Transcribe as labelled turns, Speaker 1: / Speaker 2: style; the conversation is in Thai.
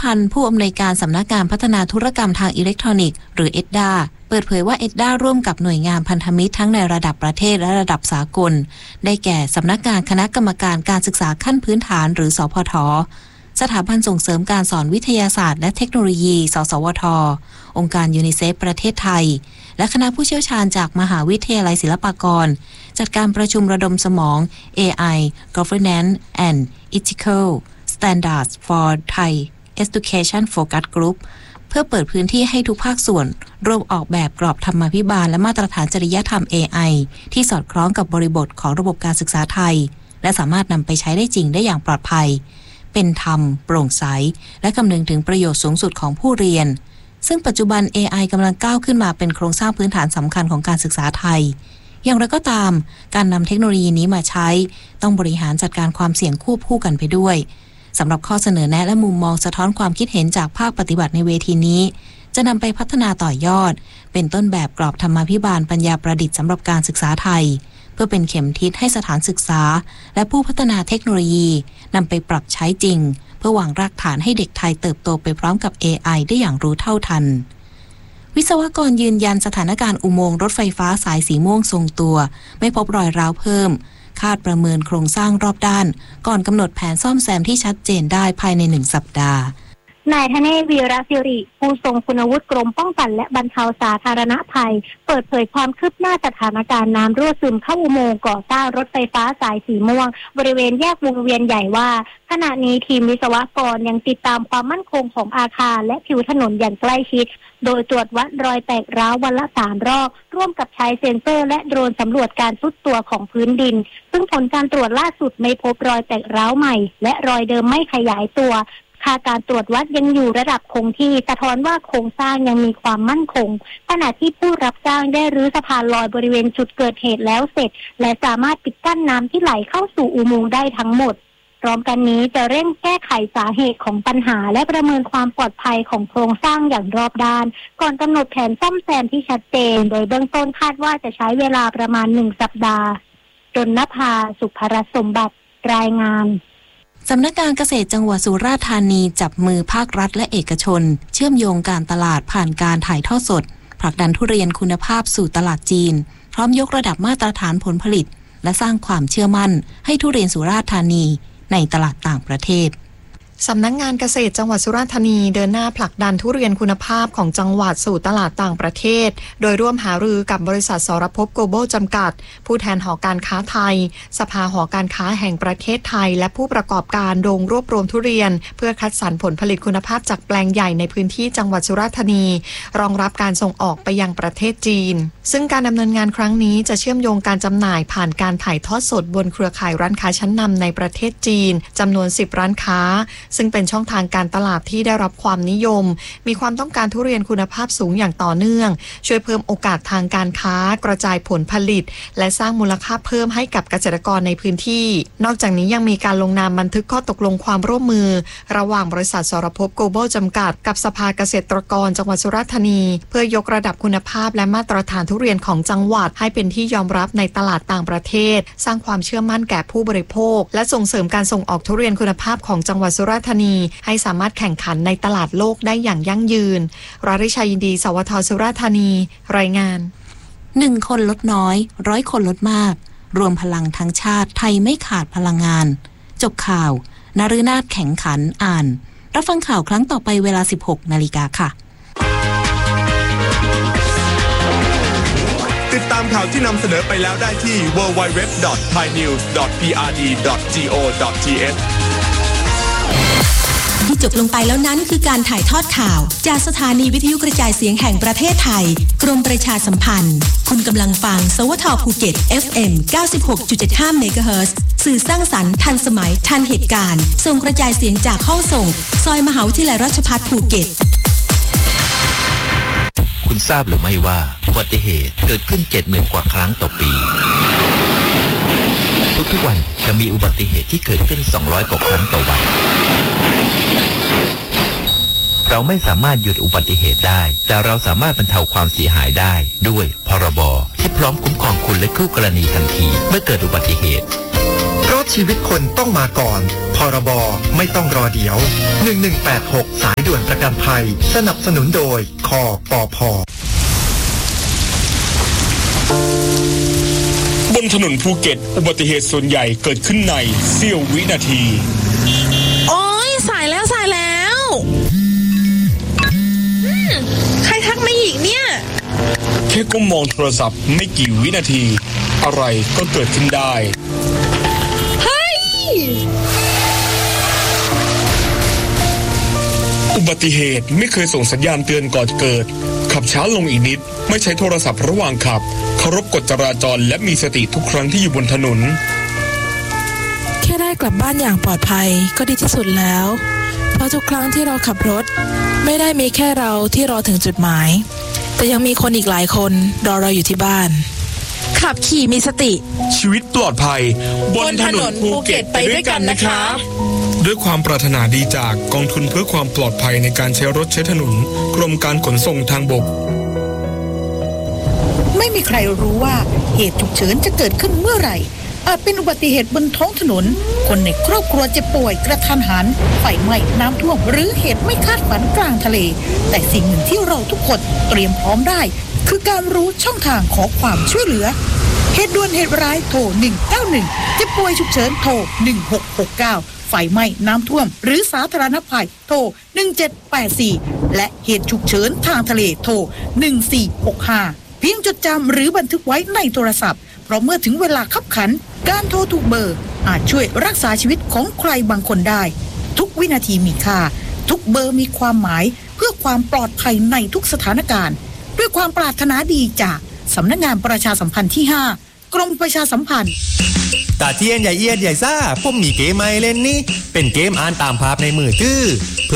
Speaker 1: พันธ์ผู้อำนวยการสำนักงานพัฒนาธุรกรรมทางอิเล็กทรอนิกส์หรือ EDDA เปิดเผยว่า EDDA ร่วมกับหน่วยงานพันธมิตรทั้งในระดับประเทศและระดับสากลได้แก่สำนักงานคณะกรรมการการศึกษาขั้นพื้นฐานหรือสพท.สถาบันส่งเสริมการสอนวิทยาศาสตร์และเทคโนโลยีสสวท.องค์การยูนิเซฟประเทศไทยและคณะผู้เชี่ยวชาญจากมหาวิทยาลัยศิลปากรจัดการประชุมระดมสมอง AI Governance and Ethical Standards for Thai Education Focus Group เพื่อเปิดพื้นที่ให้ทุกภาคส่วนร่วมออกแบบกรอบธรรมาภิบาลและมาตรฐานจริยธรรม AI ที่สอดคล้องกับบริบทของระบบการศึกษาไทยและสามารถนำไปใช้ได้จริงได้อย่างปลอดภัยเป็นธรรมโปร่งใสและคำนึงถึงประโยชน์สูงสุดของผู้เรียนซึ่งปัจจุบัน AI กำลังก้าวขึ้นมาเป็นโครงสร้างพื้นฐานสำคัญของการศึกษาไทยอย่างไรก็ตามการนำเทคโนโลยีนี้มาใช้ต้องบริหารจัดการความเสี่ยงควบคู่กันไปด้วยสำหรับข้อเสนอแนะและมุมมองสะท้อนความคิดเห็นจากภาคปฏิบัติในเวทีนี้จะนำไปพัฒนาต่อยอดเป็นต้นแบบกรอบธรรมาภิบาลปัญญาประดิษฐ์สำหรับการศึกษาไทยเพื่อเป็นเข็มทิศให้สถานศึกษาและผู้พัฒนาเทคโนโลยีนำไปปรับใช้จริงเพื่อวางรากฐานให้เด็กไทยเติบโตไปพร้อมกับ AI ได้อย่างรู้เท่าทันวิศวกรยืนยันสถานการณ์อุโมงค์รถไฟฟ้าสายสีม่วงทรงตัวไม่พบรอยร้าวเพิ่มคาดประเมินโครงสร้างรอบด้านก่อนกำหนดแผนซ่อมแซมที่ชัดเจนได้ภายใน1 สัปดาห์
Speaker 2: นายธเนศ วีระศิริผู้ทรงคุณวุฒิกรมป้องกันและบรรเทาสาธารณภัยเปิดเผยความคืบหน้าสถานการณ์น้ำรั่วซึมเข้าอุโมงค์ก่อสร้างรถไฟฟ้าสายสีม่วงบริเวณแยกวงเวียนใหญ่ว่าขณะนี้ทีมวิศวกรยังติดตามความมั่นคงของอาคารและผิวถนนอย่างใกล้ชิดโดยตรวจวัดรอยแตกร้าววันละ3 รอบร่วมกับใช้เซ็นเซอร์และโดรนสำรวจการทรุดตัวของพื้นดินซึ่งผลการตรวจล่าสุดไม่พบรอยแตกร้าวใหม่และรอยเดิมไม่ขยายตัวค่าการตรวจวัดยังอยู่ระดับคงที่สะท้อนว่าโครงสร้างยังมีความมั่นคงขณะที่ผู้รับจ้างได้รื้อสะพานลอยบริเวณจุดเกิดเหตุแล้วเสร็จและสามารถปิดกั้นน้ำที่ไหลเข้าสู่อุโมงค์ได้ทั้งหมดพร้อมกันนี้จะเร่งแก้ไขสาเหตุของปัญหาและประเมินความปลอดภัยของโครงสร้างอย่างรอบด้านก่อนกำหนดแผนซ่อมแซมที่ชัดเจนโดยเบื้องต้นคาดว่าจะใช้เวลาประมาณ1 สัปดาห์ดลนภา สุภรสมบัติรายงาน
Speaker 1: สำนักงานเกษตรจังหวัดสุราษฎร์ธานีจับมือภาครัฐและเอกชนเชื่อมโยงการตลาดผ่านการถ่ายทอดสดผลักดันทุเรียนคุณภาพสู่ตลาดจีนพร้อมยกระดับมาตรฐานผลผลิตและสร้างความเชื่อมั่นให้ทุเรียนสุราษฎร์ธานีในตลาดต่างประเทศ
Speaker 3: สำนักงานเกษตรจังหวัดสุราษฎร์ธานีเดินหน้าผลักดันทุเรียนคุณภาพของจังหวัดสู่ตลาดต่างประเทศโดยร่วมหารือกับบริษัทสรภพโกลบอลจำกัดผู้แทนหอการค้าไทยสภาหอการค้าแห่งประเทศไทยและผู้ประกอบการโรงรวบรวมทุเรียนเพื่อคัดสรรผลผลิตคุณภาพจากแปลงใหญ่ในพื้นที่จังหวัดสุราษฎร์ธานีรองรับการส่งออกไปยังประเทศจีนซึ่งการดำเนินงานครั้งนี้จะเชื่อมโยงการจำหน่ายผ่านการถ่ายทอดสดบนเครือข่ายร้านค้าชั้นนำในประเทศจีนจำนวน10 ร้านค้าซึ่งเป็นช่องทางการตลาดที่ได้รับความนิยมมีความต้องการทุเรียนคุณภาพสูงอย่างต่อเนื่องช่วยเพิ่มโอกาสทางการค้ากระจายผลผลิตและสร้างมูลค่าเพิ่มให้กับเกษตรกรในพื้นที่นอกจากนี้ยังมีการลงนามบันทึกข้อตกลงความร่วมมือระหว่างบริษัทสรภพโกลบอลจำกัดกับสภาเกษตรกรจังหวัดสุราษฎร์ธานีเพื่อยกระดับคุณภาพและมาตรฐานทุเรียนของจังหวัดให้เป็นที่ยอมรับในตลาดต่างประเทศสร้างความเชื่อมั่นแก่ผู้บริโภคและส่งเสริมการส่งออกทุเรียนคุณภาพของจังหวัดสุราษฎร์ธานีให้สามารถแข่งขันในตลาดโลกได้อย่างยั่งยืนราริชายินดีสวทสุราษฎร์ธานีรายงาน
Speaker 1: 1 คนลดน้อย100 คนลดมากรวมพลังทั้งชาติไทยไม่ขาดพลังงานจบข่าวนฤนาถแข็งขันอ่านรับฟังข่าวครั้งต่อไปเวลา 16 นาฬิกาค่ะ
Speaker 4: ติดตามข่าวที่นำเสนอไปแล้วได้ที่ www.thainews.prd.go.th
Speaker 5: ที่จบลงไปแล้วนั้นคือการถ่ายทอดข่าวจากสถานีวิทยุกระจายเสียงแห่งประเทศไทยกรมประชาสัมพันธ์คุณกำลังฟังสวทภูเก็ต FM 96.75 เมกะเฮิรตซ์สื่อสร้างสรรค์ทันสมัยทันเหตุการณ์ส่งกระจายเสียงจากห้องส่งซอยมหาวิทยาลัยราชภัฏภูเก็ต
Speaker 6: คุณทราบหรือไม่ว่าอุบัติเหตุเกิดขึ้น 70,000 กว่าครั้งต่อปีทุกวันจะมีอุบัติเหตุที่เกิดขึ้น200 กว่าครั้งต่อวันเราไม่สามารถหยุดอุบัติเหตุได้แต่เราสามารถบรรเทาความเสียหายได้ด้วยพรบที่พร้อมคุ้มครองคุณและคู่กรณีทันทีเมื่อเกิดอุบัติเหตุรถ
Speaker 7: ชีวิตคนต้องมาก่อนพรบไม่ต้องรอเดี๋ยว1186สายด่วนประกันภัยสนับสนุนโดยคปภ.
Speaker 4: บนถนนภูเก็ตอุบัติเหตุส่วนใหญ่เกิดขึ้นในเสี้ยววินาที
Speaker 8: โอ๊ยสายแล้วใครทักมาอีกเนี่ย
Speaker 4: แค่ก้มมองโทรศัพท์ไม่กี่วินาทีอะไรก็เกิดขึ้นได้
Speaker 8: เฮ้ย
Speaker 4: อุบัติเหตุไม่เคยส่งสัญญาณเตือนก่อนเกิดขับช้าลงอีกนิดไม่ใช้โทรศัพท์ระหว่างขับเคารพกฎจราจรและมีสติทุกครั้งที่อยู่บนถนน
Speaker 8: แค่ได้กลับบ้านอย่างปลอดภัยก็ดีที่สุดแล้วเพราะทุกครั้งที่เราขับรถไม่ได้มีแค่เราที่รอถึงจุดหมายแต่ยังมีคนอีกหลายคนรอเราอยู่ที่บ้านขับขี่มีสติ
Speaker 4: ชีวิตปลอดภัยบนถนนภูเก็ตไปด้วยกันนะครับด้วยความปรารถนาดีจากกองทุนเพื่อความปลอดภัยในการใช้รถใช้ถนนกรมการขนส่งทางบก
Speaker 9: ไม่มีใครรู้ว่าเหตุฉุกเฉินจะเกิดขึ้นเมื่อไหร่อาจเป็นอุบัติเหตุบนท้องถนนคนในครอบครัวเจ็บป่วยกระทันหันไฟไหม้น้ำท่วมหรือเหตุไม่คาดฝันกลางทะเลแต่สิ่งหนึ่งที่เราทุกคนเตรียมพร้อมได้คือการรู้ช่องทางขอความช่วยเหลือเหตุด่วนเหตุร้ายโทร191เจ็บป่วยฉุกเฉินโทร1669ไฟไหม้น้ำท่วมหรือสาธารณภัยโทร1784และเหตุฉุกเฉินทางทะเลโทร1465เพียงจดจำหรือบันทึกไว้ในโทรศัพท์เพราะเมื่อถึงเวลาคับขันการโทรถูกเบอร์อาจช่วยรักษาชีวิตของใครบางคนได้ทุกวินาทีมีค่าทุกเบอร์มีความหมายเพื่อความปลอดภัยในทุกสถานการณ์ด้วยความปรารถนาดีจากสำนักงานประชาสัมพันธ์ที่5กรมประชาสัมพันธ์
Speaker 10: ตาเทียนใหญ่เอียดใหญ่ซ่าผมมีเกมใหม่เล่นนี่เป็นเกมอ่านตามภาพในมือถือ